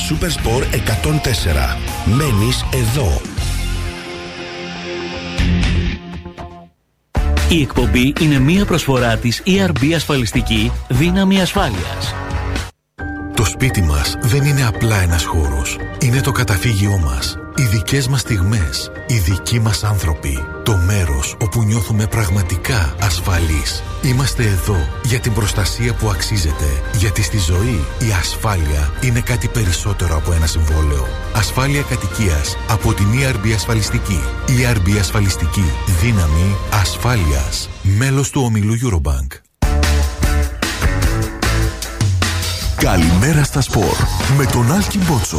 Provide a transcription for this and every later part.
Supersport 104. Μένεις εδώ. Η εκπομπή είναι μία προσφορά της ERB Ασφαλιστική Δύναμη Ασφάλειας. Το σπίτι μας δεν είναι απλά ένας χώρος. Είναι το καταφύγιό μας. Οι δικές μας στιγμές. Οι δικοί μας άνθρωποι. Το μέρος όπου νιώθουμε πραγματικά ασφαλείς. Είμαστε εδώ για την προστασία που αξίζεται. Γιατί στη ζωή η ασφάλεια είναι κάτι περισσότερο από ένα συμβόλαιο. Ασφάλεια κατοικίας από την ERB Ασφαλιστική. ERB Ασφαλιστική. Δύναμη ασφάλειας. Μέλος του ομίλου Eurobank. Καλημέρα στα σπορ με τον Άλκη Μπότσο.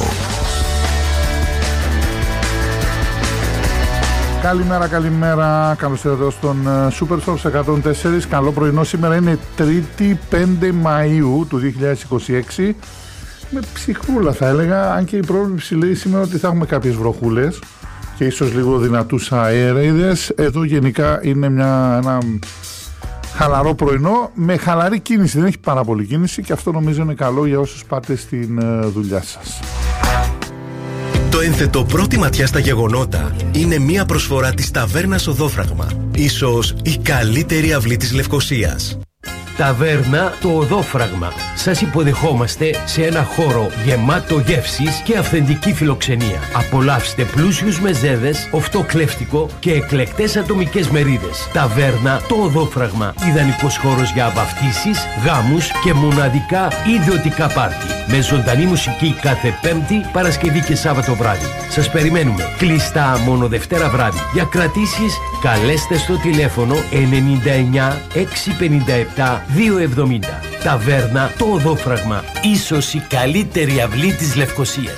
Καλημέρα. Καλώς ήρθατε στον Super Sport 104. Καλό πρωινό. Σήμερα είναι 3η 5 Μαΐου του 2026. Με ψυχρούλα θα έλεγα, αν και η πρόβλεψη λέει σήμερα ότι θα έχουμε κάποιες βροχούλες και ίσως λίγο δυνατούς αέριδες. Εδώ γενικά είναι ένα χαλαρό πρωινό με χαλαρή κίνηση. Δεν έχει πάρα πολύ κίνηση και αυτό νομίζω είναι καλό για όσους πάτε στην δουλειά σας. Το ένθετο πρώτη ματιά στα γεγονότα είναι μία προσφορά της ταβέρνας Οδόφραγμα. Ίσως η καλύτερη αυλή της Λευκωσίας. Ταβέρνα το Οδόφραγμα. Σας υποδεχόμαστε σε ένα χώρο γεμάτο γεύσεις και αυθεντική φιλοξενία. Απολαύστε πλούσιους μεζέδες, οφτοκλεύτικο και εκλεκτές ατομικές μερίδες. Ταβέρνα το Οδόφραγμα. Ιδανικός χώρος για βαφτίσεις, γάμους και μοναδικά ιδιωτικά πάρτι. Με ζωντανή μουσική κάθε Πέμπτη, Παρασκευή και Σάββατο βράδυ. Σας περιμένουμε. Κλειστά μόνο Δευτέρα βράδυ. Για κρατήσεις καλέστε στο τηλέφωνο 99 657 270. Ταβέρνα το Οδόφραγμα. Ίσως η καλύτερη αυλή της Λευκωσίας.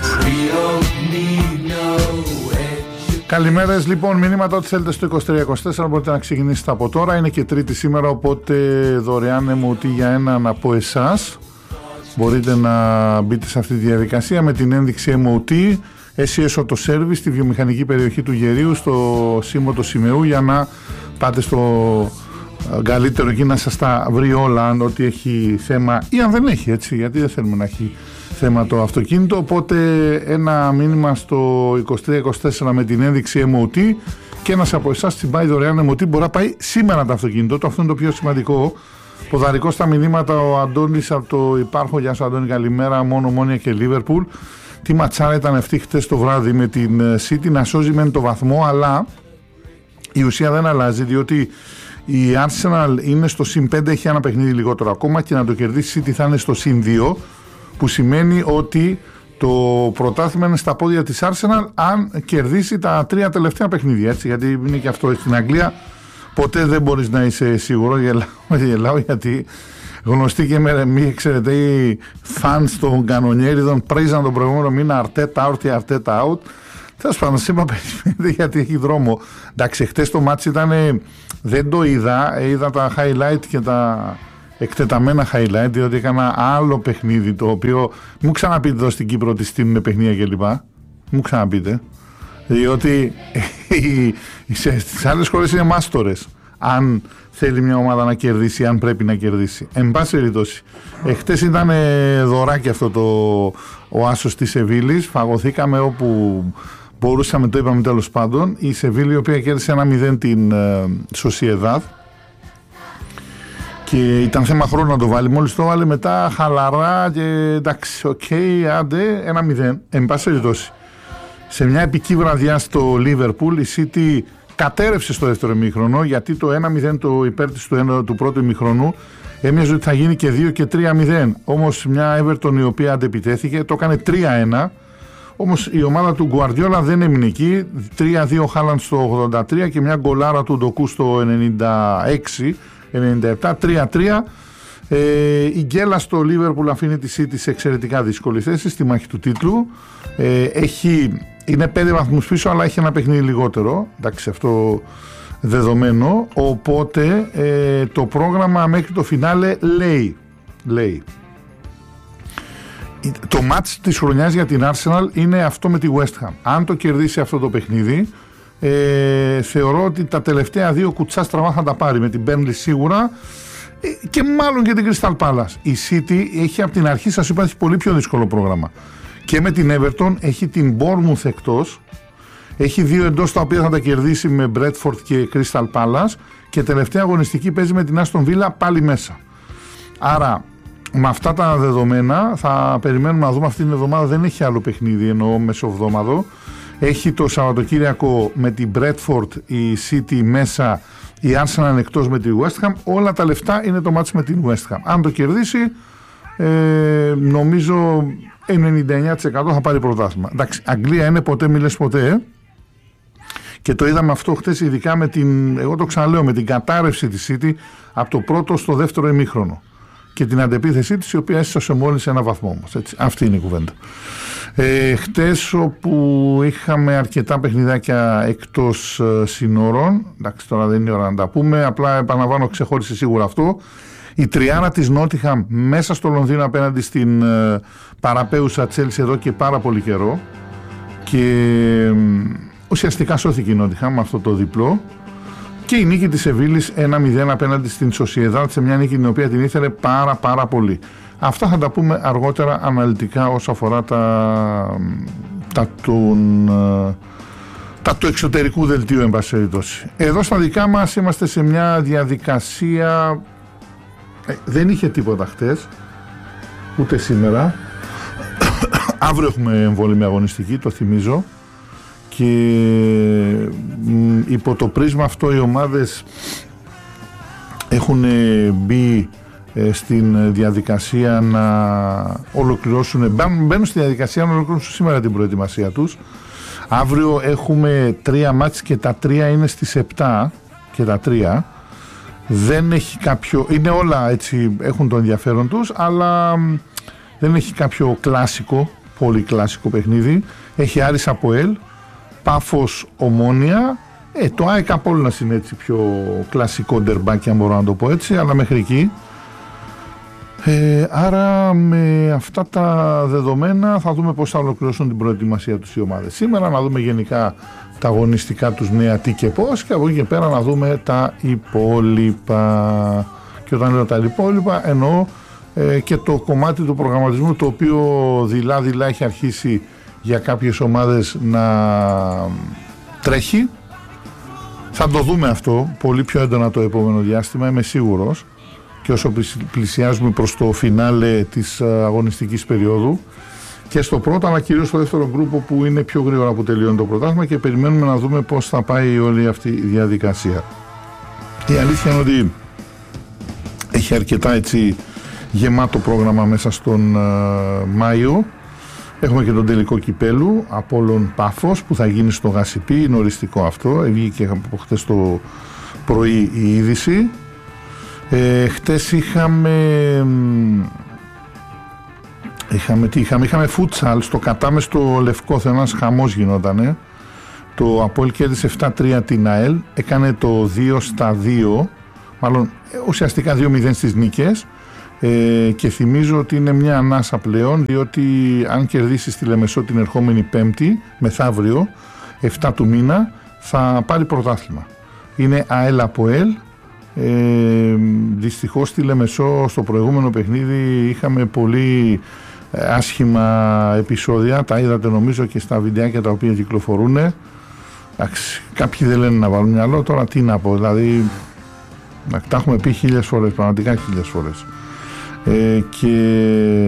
Καλημέρες λοιπόν, μηνύματα ό,τι θέλετε στο 2324 μπορείτε να ξεκινήσετε από τώρα. Είναι και Τρίτη σήμερα, οπότε δωρεάν αιμουτή για έναν από εσάς. Μπορείτε να μπείτε σε αυτή τη διαδικασία με την ένδειξη αιμουτή SES Auto Service στη βιομηχανική περιοχή του Γερίου, στο Σύμβο του Σημεού, για να πάτε στο καλύτερο εκεί να σας τα βρει όλα, αν ότι έχει θέμα ή αν δεν έχει, έτσι, γιατί δεν θέλουμε να έχει θέμα το αυτοκίνητο. Οπότε ένα μήνυμα στο 2324 με την ένδειξη MOT και ένας από εσάς την πάει δωρεάν MOT. Μπορεί να πάει σήμερα το αυτοκίνητο, αυτό είναι το πιο σημαντικό. Ποδαρικό στα μηνύματα ο Αντώνης από το Υπάρχο. Γεια σου Αντώνη, καλημέρα. Μόνο Ομόνια και Λίβερπουλ. Τι ματσάρα ήταν αυτή χτες το βράδυ με την City, να σώζει μεν το βαθμό, αλλά η ουσία δεν αλλάζει, διότι η Arsenal είναι στο συν 5, έχει ένα παιχνίδι λιγότερο ακόμα, και να το κερδίσει η City θα είναι στο συν 2, που σημαίνει ότι το πρωτάθλημα είναι στα πόδια της Arsenal αν κερδίσει τα 3 τελευταία παιχνίδια, έτσι, γιατί είναι και αυτό στην Αγγλία. Ποτέ δεν μπορείς να είσαι σίγουρο, γελάω γιατί γνωστοί και με μη ξέρετε οι φανς των κανονιέριδων πρίζαν τον προηγούμενο μήνα Αρτέτα out ή Αρτέτα out. Τέλος πάντων, σήμερα περιμένετε γιατί έχει δρόμο. Εντάξει, χτες το μάτς ήταν, δεν το είδα τα highlight και τα εκτεταμένα highlight, διότι έκανα άλλο παιχνίδι το οποίο μου ξαναπείτε εδώ στην Κύπρο ότι στείλουν παιχνίδια κλπ. Μου ξαναπείτε, διότι στις άλλες χώρες είναι μάστορες αν θέλει μια ομάδα να κερδίσει, αν πρέπει να κερδίσει. Εν πάση περιπτώσει, χτες ήταν δωράκι αυτό ο άσος της Σεβίλης. Φαγωθήκαμε όπου μπορούσαμε, το είπαμε τέλος πάντων. Η Σεβίλη, η οποία κέρδισε 1-0 την Σοσιεδάδ και ήταν θέμα χρόνου να το βάλει. Μόλις το βάλε μετά χαλαρά και εντάξει, άντε 1-0. Εν πάση περιπτώσει, σε μια επική βραδιά στο Λίβερπουλ, η City κατέρευσε στο δεύτερο ημίχρονο, γιατί το 1-0 το υπέρ της του πρώτου ημίχρονου έμοιαζε ότι θα γίνει και 2 και 3-0. Όμως μια Everton η οποία αντεπιτέθηκε, το έκανε 3-1. Όμως η ομάδα του Γκουαρδιόλα δεν έμεινε εκεί. 3-2 Χάλαντ στο 83 και μια γκολάρα του Ντοκού στο 96-97, 3-3. Η γκέλα στο Λίβερπουλ αφήνει τη City σε εξαιρετικά δύσκολη θέση στη μάχη του τίτλου. Είναι 5 βαθμούς πίσω, αλλά έχει ένα παιχνίδι λιγότερο. Εντάξει, αυτό δεδομένο. Οπότε το πρόγραμμα μέχρι το φινάλε λέει. Το μάτς της χρονιάς για την Arsenal είναι αυτό με τη West Ham. Αν το κερδίσει αυτό το παιχνίδι, θεωρώ ότι τα τελευταία 2 κουτσά στραβά θα τα πάρει, με την Burnley σίγουρα και μάλλον και την Crystal Palace. Η City έχει από την αρχή, σας είπα, έχει πολύ πιο δύσκολο πρόγραμμα. και με την Everton, έχει την Bournemouth εκτός, έχει 2 εντός τα οποία θα τα κερδίσει με Bradford και Crystal Palace, και τελευταία αγωνιστική παίζει με την Aston Villa πάλι μέσα. Άρα με αυτά τα δεδομένα θα περιμένουμε να δούμε. Αυτή την εβδομάδα δεν έχει άλλο παιχνίδι, εννοώ μεσοβδόμαδο. Έχει το Σαββατοκύριακο με την Bradford η City μέσα, η Arsenal εκτός με τη West Ham. Όλα τα λεφτά είναι το μάτς με την West Ham. Αν το κερδίσει, νομίζω 99% θα πάρει πρωτάθλημα. Εντάξει, Αγγλία είναι ποτέ μη λες ποτέ, και το είδαμε αυτό χτες, ειδικά με την, εγώ το ξαναλέω, με την κατάρρευση της City από το πρώτο στο δεύτερο ημίχρονο και την αντεπίθεσή της, η οποία έσωσε μόλις 1 βαθμό όμως, έτσι. Αυτή είναι η κουβέντα. Χτες, όπου είχαμε αρκετά παιχνιδάκια εκτός συνόρων, εντάξει, τώρα δεν είναι ώρα να τα πούμε, απλά επαναλαμβάνω, ξεχώρισε σίγουρα αυτό. Η τριάρα της Νότιχαμ μέσα στο Λονδίνο απέναντι στην παραπέουσα Τσέλσι εδώ και πάρα πολύ καιρό, και ουσιαστικά σώθηκε η Νότιχαμ με αυτό το διπλό. Και η νίκη της Σεβίλης 1-0 απέναντι στην Σοσιεδάδ, σε μια νίκη την οποία την ήθελε πάρα πολύ. Αυτά θα τα πούμε αργότερα αναλυτικά όσο αφορά τα του εξωτερικού δελτίου, εν πάση περιπτώσει. Εδώ στα δικά μας είμαστε σε μια διαδικασία, δεν είχε τίποτα χτες, ούτε σήμερα. Αύριο έχουμε εμβόλυμη αγωνιστική, το θυμίζω. Και υπό το πρίσμα αυτό οι ομάδες έχουν μπει στην διαδικασία να ολοκληρώσουν, μπαίνουν στη διαδικασία να ολοκληρώσουν σήμερα την προετοιμασία τους. Αύριο έχουμε 3 μάτς και τα 3 είναι στις 7 και τα 3. Δεν έχει κάποιο, είναι όλα έτσι, έχουν το ενδιαφέρον τους, αλλά δεν έχει κάποιο κλασικό, πολύ κλασικό παιχνίδι. Έχει Άρης Αποέλ, Πάφος Ομόνια, το ΑΕΚ Απόλλωνας είναι έτσι πιο κλασικό ντερμπάκι, αν μπορώ να το πω έτσι, αλλά μέχρι εκεί. Άρα με αυτά τα δεδομένα θα δούμε πώς θα ολοκληρώσουν την προετοιμασία τους οι ομάδες σήμερα, να δούμε γενικά τα αγωνιστικά τους νέα τι και πώς, και από εκεί και πέρα να δούμε τα υπόλοιπα. Και όταν λέω τα υπόλοιπα εννοώ και το κομμάτι του προγραμματισμού, το οποίο δειλά έχει αρχίσει για κάποιες ομάδες να τρέχει. Θα το δούμε αυτό πολύ πιο έντονα το επόμενο διάστημα, είμαι σίγουρος, και όσο πλησιάζουμε προς το φινάλε της αγωνιστικής περίοδου, και στο πρώτο αλλά κυρίως στο δεύτερο γκρουπ, που είναι πιο γρήγορα που τελειώνει το πρωτάθλημα, και περιμένουμε να δούμε πώς θα πάει όλη αυτή η διαδικασία. Η αλήθεια είναι ότι έχει αρκετά έτσι γεμάτο πρόγραμμα μέσα στον Μάιο. Έχουμε και τον τελικό κυπέλου Απόλλων Πάφος που θα γίνει στο Γασιπί, είναι οριστικό αυτό, βγήκε από χτες το πρωί η είδηση. Χτες είχαμε φούτσαλ στο Κατάμε στο Λευκό, ένας χαμός γινότανε. Το Απόλλη κέρδισε 7-3 την ΑΕΛ, έκανε το 2-2, μάλλον ουσιαστικά 2-0 στις νίκες. Και θυμίζω ότι είναι μια ανάσα πλέον, διότι αν κερδίσει στη Λεμεσό την ερχόμενη Πέμπτη, μεθαύριο 7 του μήνα, θα πάρει πρωτάθλημα. Είναι ΑΕΛ Αποέλ. Δυστυχώς στη Λεμεσό στο προηγούμενο παιχνίδι είχαμε πολύ άσχημα επεισόδια, τα είδατε νομίζω και στα βιντεάκια τα οποία κυκλοφορούν. Κάποιοι δεν λένε να βάλουν μυαλό, τώρα τι να πω, δηλαδή τα έχουμε πει 1000 φορές, πραγματικά 1000 φορές. Και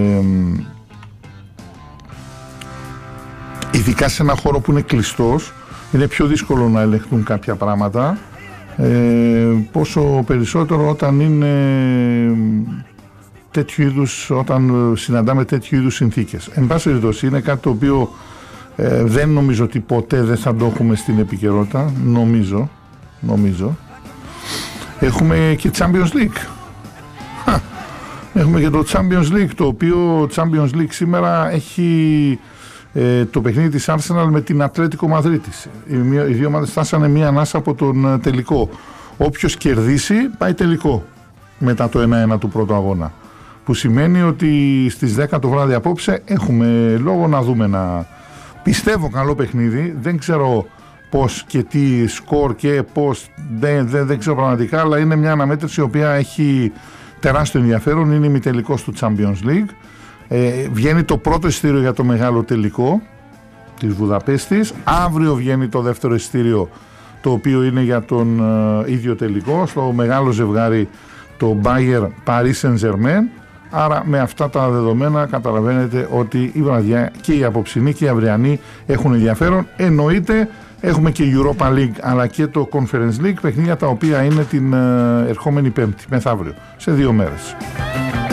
ειδικά σε ένα χώρο που είναι κλειστός είναι πιο δύσκολο να ελεγχθούν κάποια πράγματα, πόσο περισσότερο όταν είναι τέτοιου είδους, όταν συναντάμε τέτοιου είδους συνθήκες. Εν πάση περιπτώσει είναι κάτι το οποίο δεν νομίζω ότι ποτέ δεν θα το έχουμε στην επικαιρότητα, νομίζω. Έχουμε και Champions League. Έχουμε και το Champions League, το οποίο Champions League σήμερα έχει το παιχνίδι της Arsenal με την Ατλέτικο Μαδρίτης. Οι δύο ομάδες φτάσανε μία ανάσα από τον τελικό. Όποιος κερδίσει πάει τελικό μετά το 1-1 του πρώτου αγώνα. Που σημαίνει ότι στις 10 το βράδυ απόψε έχουμε λόγο να δούμε ένα, πιστεύω, καλό παιχνίδι. Δεν ξέρω πώς και τι σκορ και πώς, δεν ξέρω πραγματικά, αλλά είναι μια αναμέτρηση η οποία έχει τεράστιο ενδιαφέρον. Είναι ημιτελικός του Champions League. Βγαίνει το πρώτο εισιτήριο για το μεγάλο τελικό της Βουδαπέστης. Αύριο βγαίνει το δεύτερο εισιτήριο, το οποίο είναι για τον ίδιο τελικό, στο μεγάλο ζευγάρι, το Bayern Paris Saint-Germain. Άρα με αυτά τα δεδομένα καταλαβαίνετε ότι η βραδιά και η απόψινή και η αυριανή έχουν ενδιαφέρον. Εννοείται έχουμε και Europa League αλλά και το Conference League, παιχνίδια τα οποία είναι την ερχόμενη Πέμπτη, μεθαύριο, σε 2 μέρες.